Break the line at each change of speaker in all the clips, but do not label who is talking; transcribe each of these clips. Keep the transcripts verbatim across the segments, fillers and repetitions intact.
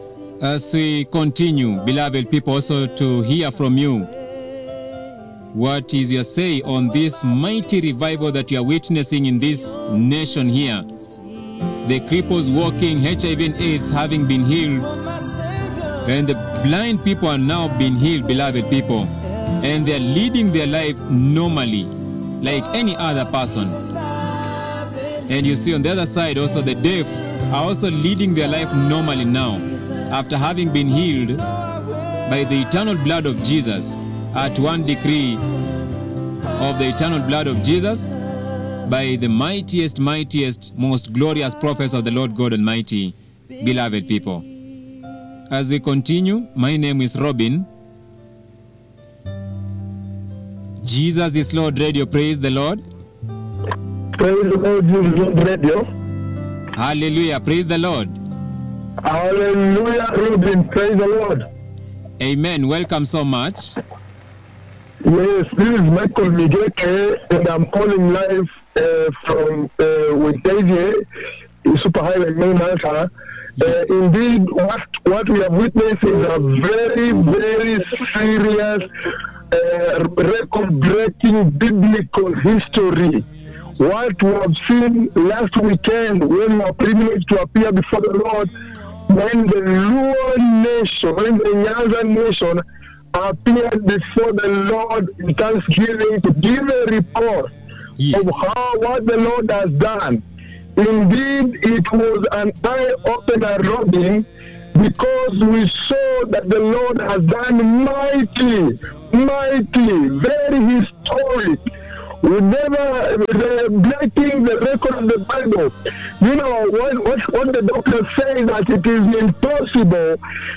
As we continue, beloved people, also to hear from you, what is your say on this mighty revival that you are witnessing in this nation here? The cripples walking, H I V and AIDS having been healed, and the blind people are now being healed, beloved people, and they are leading their life normally, like any other person. And you see on the other side also the deaf are also leading their life normally now, after having been healed by the eternal blood of Jesus, at one decree of the eternal blood of Jesus, by the mightiest, mightiest, most glorious prophets of the Lord God Almighty, beloved people. As we continue, my name is Robin. Jesus is Lord Radio, praise the Lord.
Praise the Lord, Jesus Lord Radio.
Hallelujah, praise the Lord.
Hallelujah, Robin, praise the Lord.
Amen, welcome so much.
Yes, this is Michael Migeke, and I'm calling live uh, from uh, Wentavie, Superhighway Main Alpha. Uh, indeed, what, what we have witnessed is a very, very serious, uh, record-breaking biblical history. What we have seen last weekend when we were privileged to appear before the Lord, when the Luo nation, when the Nyanza nation appeared before the Lord in thanksgiving to give a report yes. of how what the Lord has done. Indeed, it was an eye-opener, Robin, because we saw that the Lord has done mighty, mighty, very historic. We never uh, breaking the record of the Bible. You know, what, what, what the doctor says that it is impossible.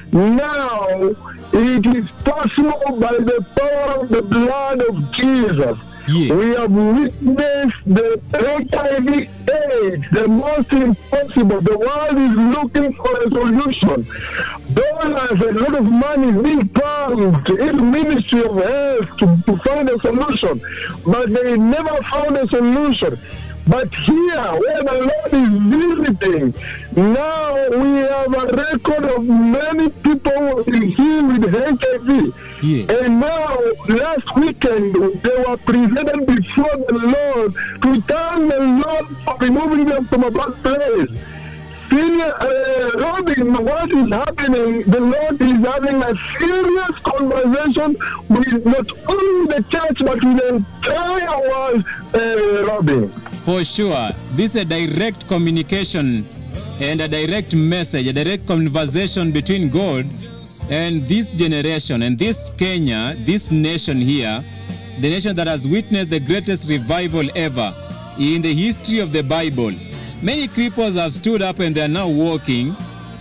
Now, it is possible by the power of the blood of Jesus. Yeah. We have witnessed the H I V AIDS, the most impossible. The world is looking for a solution. Dollars, a lot of money being pumped in the Ministry of Health to, to find a solution, but they never found a solution. But here, where the Lord is visiting, now we have a record of many people who have been healed with H I V. Yeah. And now, last weekend, they were presented before the Lord to thank the Lord for removing them from a bad place. Senior, uh, Robin, what is happening? The Lord is having a serious conversation with not only the church, but with the entire world, uh, Robin.
For sure. This is a direct communication and a direct message, a direct conversation between God and this generation and this Kenya, this nation here, the nation that has witnessed the greatest revival ever in the history of the Bible. Many cripples have stood up and they are now walking,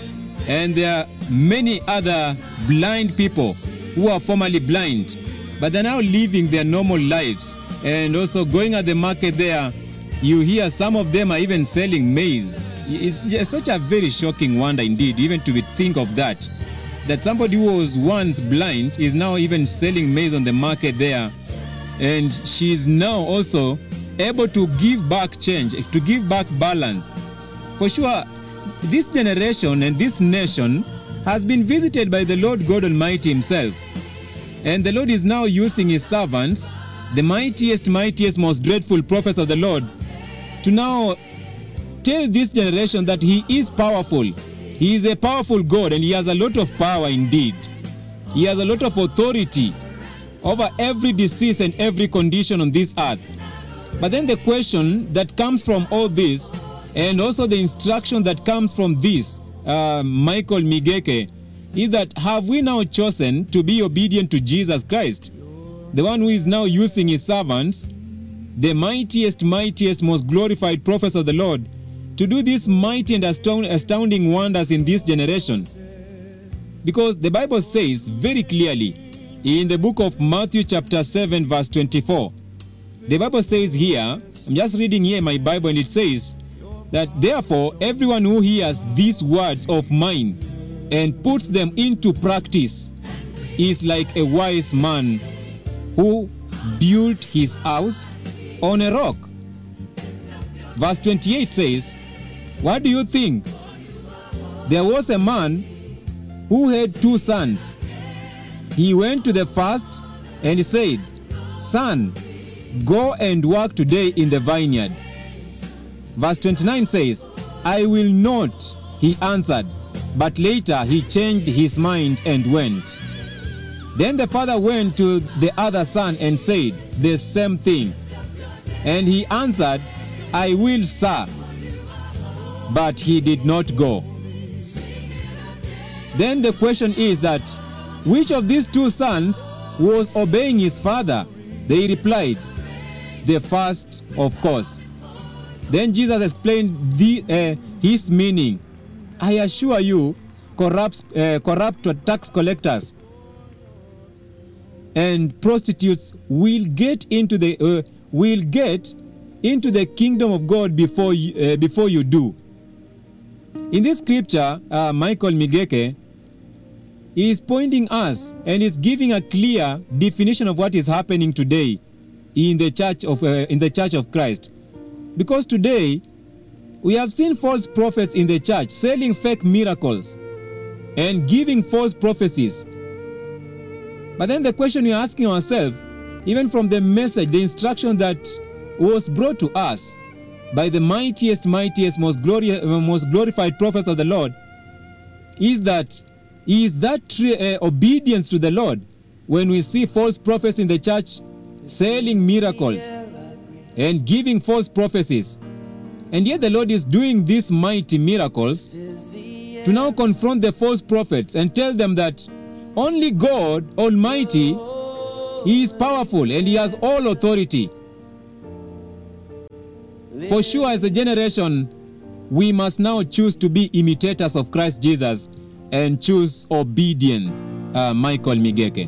and there are many other blind people who are formerly blind, but they're now living their normal lives and also going at the market there. You hear some of them are even selling maize. It's just such a very shocking wonder indeed, even to think of that, that somebody who was once blind is now even selling maize on the market there, and she's now also able to give back change, to give back balance. For sure, this generation and this nation has been visited by the Lord God Almighty himself. And the Lord is now using his servants, the mightiest, mightiest, most dreadful prophets of the Lord, to now tell this generation that he is powerful. He is a powerful God, and he has a lot of power indeed. He has a lot of authority over every disease and every condition on this earth. But then the question that comes from all this, and also the instruction that comes from this, uh, Michael Migeke, is that have we now chosen to be obedient to Jesus Christ, the one who is now using his servants, the mightiest, mightiest, most glorified prophets of the Lord, to do these mighty and astound astounding wonders in this generation? Because the Bible says very clearly in the book of Matthew chapter seven verse twenty-four, the Bible says here, I'm just reading here my Bible, and it says that therefore everyone who hears these words of mine and puts them into practice is like a wise man who built his house on a rock. Verse twenty-eight says, what do you think? There was a man who had two sons. He went to the first and said, Son, go and work today in the vineyard. Verse twenty-nine says, I will not, he answered. But later he changed his mind and went. Then the father went to the other son and said the same thing. And he answered, I will, sir. But he did not go. Then the question is that, which of these two sons was obeying his father? They replied, the first, of course. Then Jesus explained the, uh, his meaning. I assure you, corrupt, uh, corrupt tax collectors and prostitutes will get into the uh, will get into the kingdom of God before you, uh, before you do. In this scripture, uh, Michael Migeke is pointing us and is giving a clear definition of what is happening today in the church of uh, in the church of Christ, because today we have seen false prophets in the church selling fake miracles and giving false prophecies. But then the question we're asking ourselves, even from the message, the instruction that was brought to us by the mightiest, mightiest, most, glorious, most glorified prophets of the Lord, is that is that uh, obedience to the Lord when we see false prophets in the church selling miracles and giving false prophecies. And yet the Lord is doing these mighty miracles to now confront the false prophets and tell them that only God Almighty, He is powerful and He has all authority. For sure, as a generation, we must now choose to be imitators of Christ Jesus and choose obedience. Uh, Michael Migeke.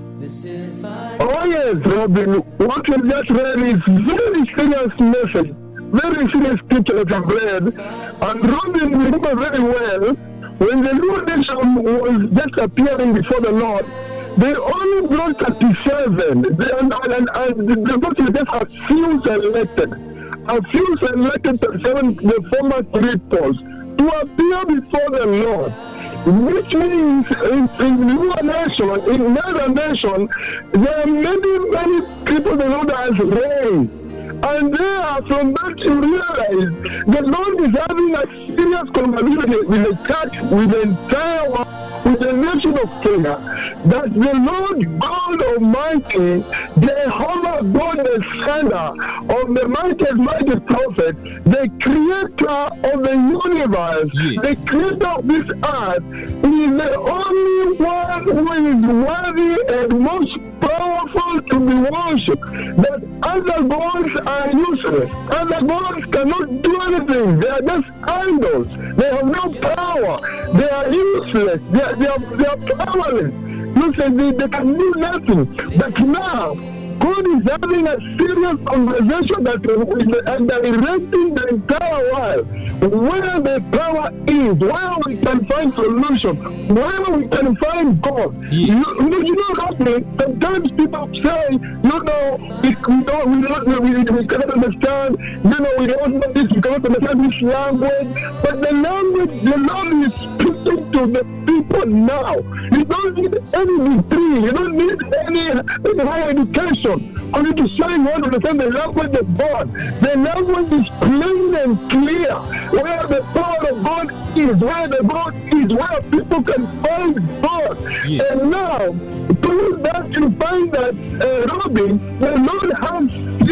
Oh yes, Robin, what you just read is very serious message. Very serious scripture that I've read. And Robin, remember very well, when the new nation was just appearing before the Lord, they only brought thirty-seven. They, and, and, and the Bible just a few selected. A few selected thirty-seven, the former three Pauls, to appear before the Lord. Which means in, in your nation, in another nation, there are many, many people the Lord has raised. And there, from that you realize the Lord is having a serious conversation with the church, with the entire world, with the nation of Kenya, that the Lord God Almighty, Jehovah God the Son of the mighty, mighty prophet, the creator of the universe,
yes,
the creator of this earth, is the only one who is worthy and most powerful to be worshipped. That other gods are useless. Other gods cannot do anything. They are just idols. They have no power. They are useless. They are, they are, they are powerless. Listen, they, they can do nothing. But now, God is having a serious conversation that is directing the entire world where the power is, where we can find solution, where we can find God.
Yes.
You, you know, Rodney, sometimes people say, you know, we, we don't, we, don't we, we cannot understand, you know, we don't know this, we cannot understand this language. But the language, the Lord is speaking to the people now. You don't need any degree, you don't need any, any higher education. Only to say you want to understand the language of God. The language is plain and clear. Where the power of God is, where the God is, where people can find God.
Yes.
And now, through that you find that, uh, Robin, the Lord has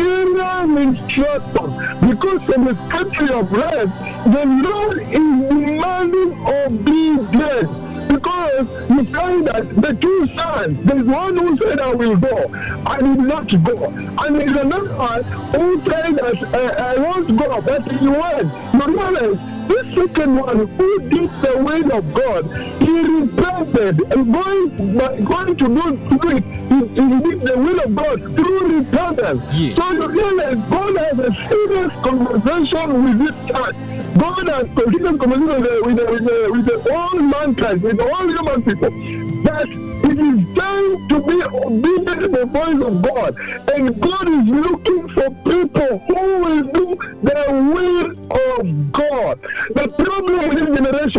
serious instruction. Because from the scripture of read, the Lord is demanding obedience. Because you find that the two sons, there's one who said, I will go, I will not go. And there's another one who said, that, uh, I won't go, but he went. You realize, this second one who did the will of God, he repented and going, going to do, to do it, he, he did the will of God through repentance.
Yes.
So you realize God has a serious conversation with this church. God has continued conversation with the, with the, with the, with the all mankind, with all human people, that it is time to be obedient to the voice of God. And God is looking for people who will do the will of God. The problem with this generation,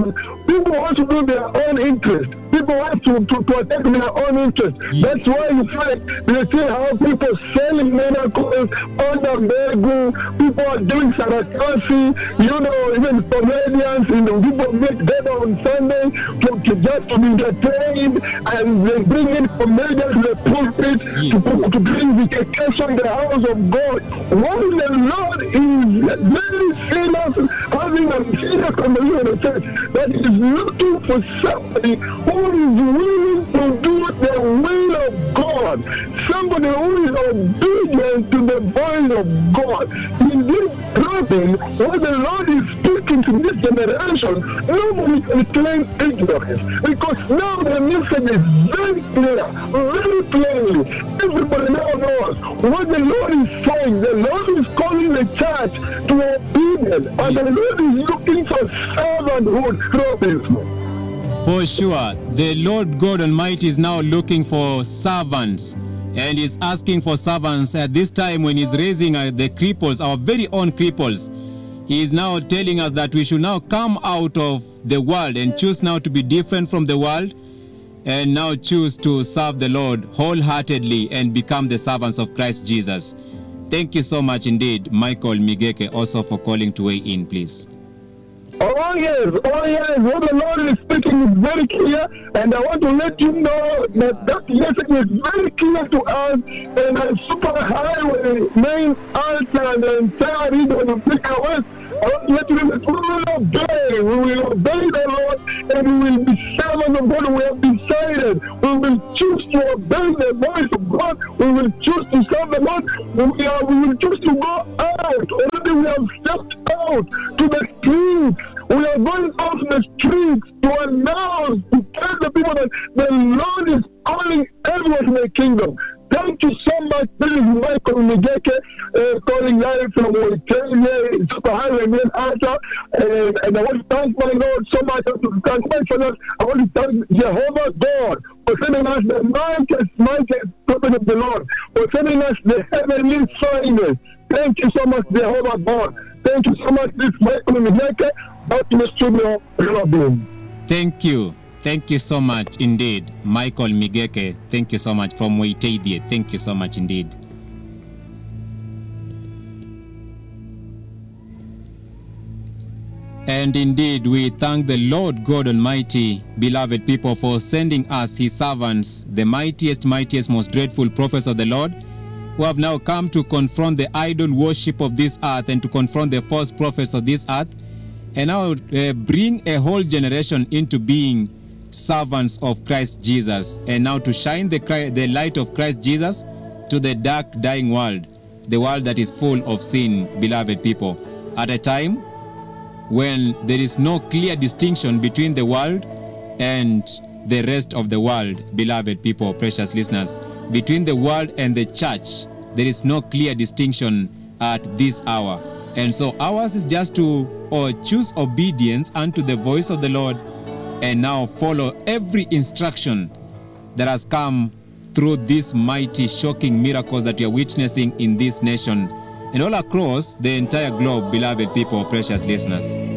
People want to do their own interest. People want to, to protect their own interest.
Yes.
That's why you find, you see how people selling miracles under Begu, people are doing sarakasi, you know, even comedians, you know, people make them on Sunday to, to just to be entertained, and they bring in comedians to the pulpit
Yes.
to, to bring vindication in the house of God. While the Lord is very serious, having a serious conversation in the church, that is looking for somebody who is willing to do the will of God, somebody who is obedient to the voice of God. In this problem, when the Lord is speaking to this generation, nobody can claim ignorance, because now the message is very clear, very plainly. Everybody now knows what the Lord is saying. The Lord is calling the church to obedience, and the Lord is looking for servanthood. Robinson.
For sure, the Lord God Almighty is now looking for servants, and is asking for servants at this time when he's raising uh, the cripples, our very own cripples. He is now telling us that we should now come out of the world and choose now to be different from the world, and now choose to serve the Lord wholeheartedly and become the servants of Christ Jesus. Thank you so much indeed, Michael Migeke, also for calling to weigh in, please.
Oh yes, oh yes, what the Lord is speaking is very clear, and I want to let you know that that message is very clear to us, and a super highway, main altar, and the entire region of Africa West. I want to let you know that we will obey, we will obey the Lord, and we will be servants of God. We have decided, we will choose to obey the voice of God, we will choose to serve the Lord, we, are, we will choose to go out. Already we have stepped out to the streets. We are going off the streets to announce, to tell the people that the Lord is calling everyone to the kingdom. Thank you so much. This is Michael Migeke, uh, calling live from Wittenberg, Super Highway Main Altar. And, and I want to thank my Lord so much. I want to thank my Father. I want to thank Jehovah God for sending us the mightiest, mightiest prophet of the Lord, for sending us the heavenly signs. Thank you so much, Jehovah God. Thank you so much. This is Michael Migeke, back to the studio, Robin.
Thank you. Thank you so much indeed, Michael Migeke. Thank you so much from Waitadie. Thank you so much indeed. And indeed, we thank the Lord God Almighty, beloved people, for sending us his servants, the mightiest, mightiest, most dreadful prophets of the Lord, who have now come to confront the idol worship of this earth and to confront the false prophets of this earth, and now uh, bring a whole generation into being servants of Christ Jesus, and now to shine the, the light of Christ Jesus to the dark, dying world, the world that is full of sin, beloved people, at a time when there is no clear distinction between the world and the rest of the world, beloved people, precious listeners. Between the world and the church, there is no clear distinction at this hour. And so ours is just to or choose obedience unto the voice of the Lord, and now follow every instruction that has come through these mighty, shocking miracles that we are witnessing in this nation and all across the entire globe, beloved people, precious listeners.